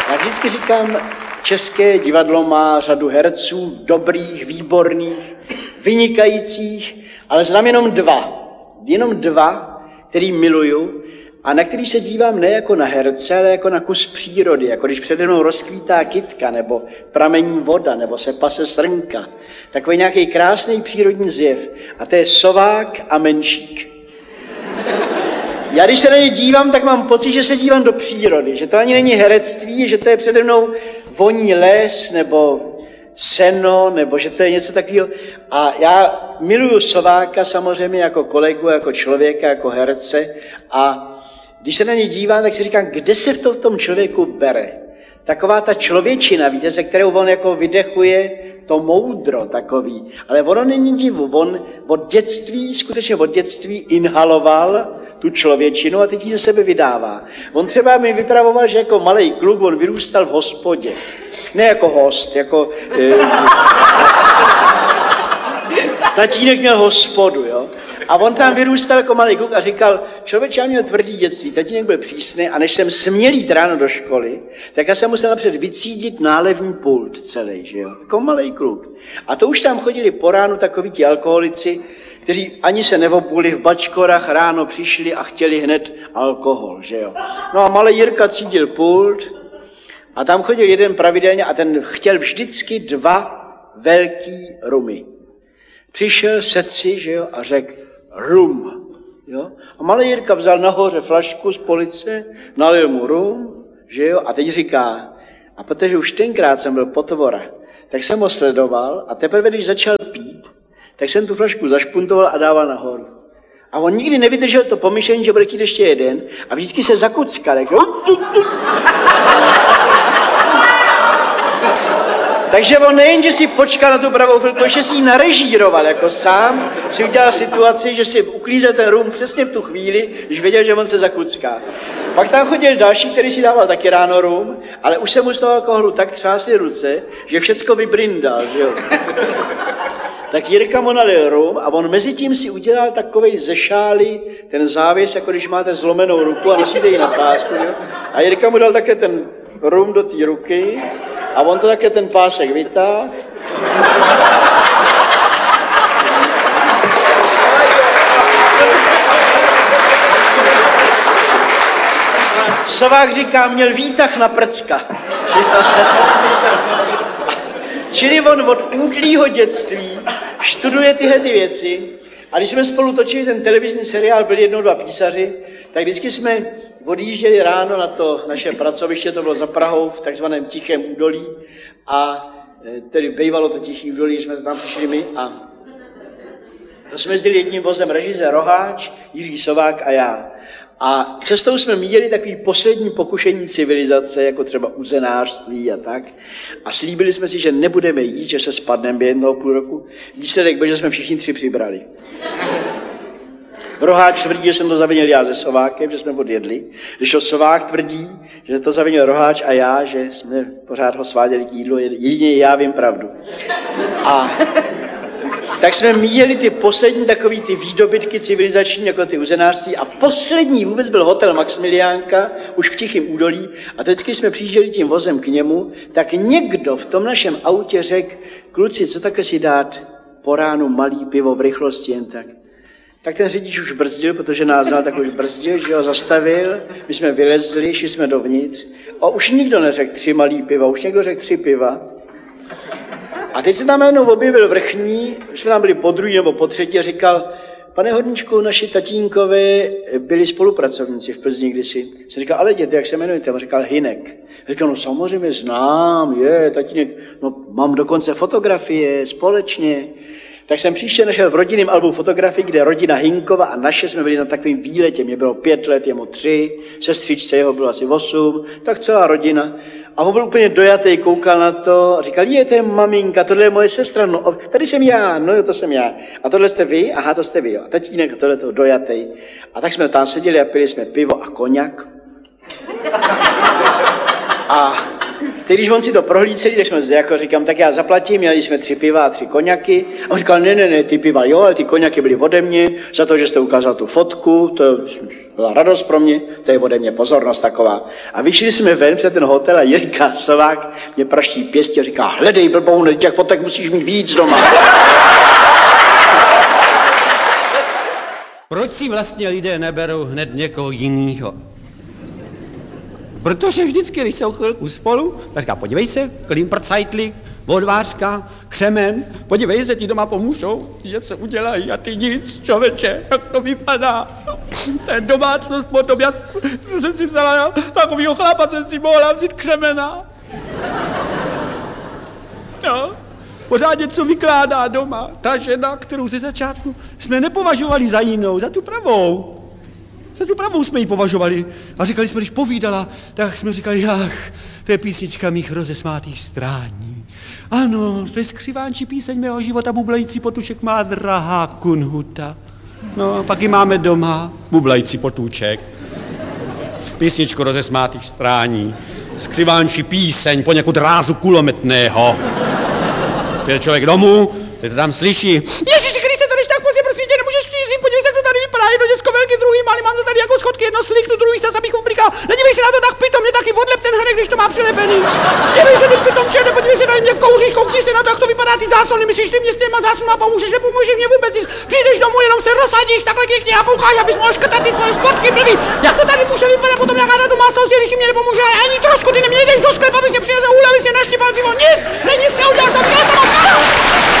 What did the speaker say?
Já vždycky říkám, české divadlo má řadu herců, dobrých, výborných, vynikajících, ale znám jenom dva, který miluju a na který se dívám ne jako na herce, ale jako na kus přírody, jako když přede mnou rozkvítá kytka, nebo pramení voda, nebo se pase srnka. Takový nějaký krásný přírodní zjev. A to je sovák a menšík. Já když se na ně dívám, tak mám pocit, že se dívám do přírody, že to ani není herectví, že to je přede mnou voní les, nebo seno, nebo že to je něco takového. A já miluju sováka samozřejmě jako kolegu, jako člověka, jako herce a když se na ně dívám, tak si říkám, kde se v tom člověku bere. Taková ta člověčina, víte, se kterou on jako vydechuje to moudro takový. Ale ono není divu, on skutečně od dětství inhaloval tu člověčinu a teď ji ze sebe vydává. On třeba mi vypravoval, že jako malej kluk on vyrůstal v hospodě. Ne jako host, jako... Tatínek měl hospodu, jo. A on tam vyrůstal jako malý kluk a říkal, člověče, já měl tvrdý dětství, tatínek byl přísný a než jsem směl jít ráno do školy, tak já jsem musel napřed vycídit nálevní pult celý, že jo, jako malý kluk. A to už tam chodili po ránu takoví ti alkoholici, kteří ani se neobuli v bačkorách, ráno přišli a chtěli hned alkohol, že jo. No a malý Jirka cítil pult a tam chodil jeden pravidelně a ten chtěl vždycky 2 velký rumy. Přišel setci, že jo, a řekl rum, jo. A malý Jirka vzal nahoře flašku z police, nalil mu rum, že jo, a teď říká, a protože už tenkrát jsem byl potvora, tak jsem ho sledoval a teprve, když začal pít, tak jsem tu flašku zašpuntoval a dával nahoru. A on nikdy nevydržel to pomyšlení, že bude chtít ještě jeden a vždycky se zakuckal, jako... Takže on nejen, že si počkal na tu pravou chvilku, ještě si ji narežíroval, jako sám si udělal situaci, že si uklízel ten rum přesně v tu chvíli, když věděl, že on se zakucká. Pak tam chodil další, který si dával taky ráno rum, ale už se mu z toho alkoholu tak třásly ruce, že všecko vybrindal, že jo. Tak Jirka mu nalil rum a on mezi tím si udělal takovej ze šály ten závěs, jako když máte zlomenou ruku a nosíte ji na pásku, jo. A Jirka mu dal také ten rum do té ruky a on to také ten pásek vytáhl. Sovák říká, měl výtah na prcka. Čili on od útlýho dětství studuje tyhle ty věci a když jsme spolu točili ten televizní seriál, byli 1, 2 písaři, tak vždycky jsme odjížděli ráno na to naše pracoviště, to bylo za Prahou v takzvaném Tichém údolí a tedy bývalo to Tichý údolí, jsme tam přišli my a to jsme jezdili jedním vozem režisér Roháč, Jiří Sovák a já. A cestou jsme míjeli takový poslední pokušení civilizace, jako třeba uzenářství a tak. A slíbili jsme si, že nebudeme jít, že se spadneme během 1,5 roku. Výsledek byl, že jsme všichni 3 přibrali. Roháč tvrdí, že jsem to zavinil já se Sovákem, že jsme odjedli. Když Sovák tvrdí, že to zavinil Roháč a já, že jsme pořád ho sváděli k jídlu, jedině já vím pravdu. A tak jsme míjeli ty poslední takový ty výdobytky civilizační, jako ty uzenářství a poslední vůbec byl hotel Maximiliánka, už v Tichém údolí a vždycky jsme přijížděli tím vozem k němu, tak někdo v tom našem autě řekl, kluci, co takhle si dát po ránu malý pivo v rychlosti jen tak. Tak ten řidič už brzdil, protože nás znal, tak už brzdil, že ho zastavil, my jsme vylezli, šli jsme dovnitř a už nikdo neřekl 3 malý piva, už někdo řekl 3 piva. A teď se tam jednou objevil vrchní, už jsme tam byli po druhý nebo po třetí a říkal, pane Horníčku, naši tatínkové byli spolupracovníci v Plzni kdysi. Jsem říkal, ale děti, jak se jmenujete? On říkal Hynek. Říkal, no samozřejmě znám, tatínek, no mám dokonce fotografie společně. Tak jsem příště našel v rodinném albu fotografii, kde rodina Hinkova a naše jsme byli na takovém výletě. Mě bylo 5 let, jemu 3, sestřičce jeho bylo asi 8, tak celá rodina. A on byl úplně dojatý, koukal na to a říkal, to je maminka, tohle je moje sestra, no tady jsem já, no jo, to jsem já. A tohle jste vy? Aha, to jste vy, jo. A tatínek, a tohle to dojatý. A tak jsme tam seděli a pili jsme pivo a koněk. A teď když on si to prohlídl, tak jsme jako říkám, tak já zaplatím, měli jsme 3 piva a 3 koňaky. A on říkal, ne, ty piva jo, ale ty koňaky byly ode mě, za to, že jste ukázal tu fotku, to byla radost pro mě, to je ode mě pozornost taková. A vyšli jsme ven před ten hotel a Jirka Sovák mě praští pěstí a říká, hledej blbou, těch fotek musíš mít víc doma. Proč si vlastně lidé neberou hned někoho jinýho? Protože vždycky, když jsou chvilku spolu, tak říká, podívej se, Klimprcajtlík, odvářka, křemen, podívej se, ti doma pomůžou, ti něco udělají a ty nic, člověče, jak to vypadá. Ten domácnost potom, já jsem si vzala, takovýho chlapa jsem si mohla vzít křemena. No, pořád něco vykládá doma. Ta žena, kterou ze začátku jsme nepovažovali za jinou, za tu pravou. Za tu pravou jsme ji považovali a říkali jsme, když povídala, tak jsme říkali, to je písnička mých rozesmátých strání. Ano, to je skřivánčí píseň mého života, bublající potůček má drahá kunhuta. No, pak ji máme doma, bublající potůček. Písničku rozesmátých strání, skřivánčí píseň poněkud rázu kulometného. Přijde člověk domů, teď to tam slyší. Ježiši Kriste, to když tak pozdě, prosím tě, nemůžeš přijít, podívej se, jak to tady vypadá, jedno děcko velký, druhý malý, mám to tady jako schodky, jedno sliknu, druhý se abych ublikal. Nedívej se na to tak pitom, mě taky odlep ten hrnek, když to má přilepený. Dívej se, ty pitom černo, podívej se, tady mě kouříš, koukni se na to, jak to vypadá ty záslony, myslíš, ty mě s těma záslonama pomůžeš, nepomůže mě vůbec nic. Přijdeš domů, jenom se rozsadíš, takhle klikni a koukáš, abys mohl škrtat ty svoje športky blbý. Jak to tady může vypadat potom, jak na domácnosti, když mi nepomůže, ani trošku, ty nejdeš do sklepa, abys mě přinesl úlev, abys mě naštěpal dřívo, nic.